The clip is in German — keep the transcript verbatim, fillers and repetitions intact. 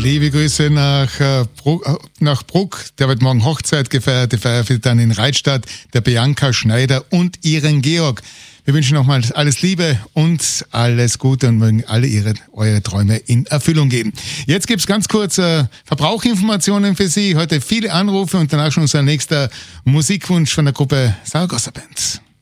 Liebe Grüße nach, äh, Bruck, nach Bruck, der wird morgen Hochzeit gefeiert. Die Feier findet dann in Reitstadt, der Bianca Schneider und ihren Georg. Wir wünschen nochmal alles Liebe und alles Gute und mögen alle ihre, eure Träume in Erfüllung gehen. Jetzt gibt's ganz kurz äh, Verbrauchinformationen für Sie. Heute viele Anrufe und danach schon unser nächster Musikwunsch von der Gruppe Saragossa Band.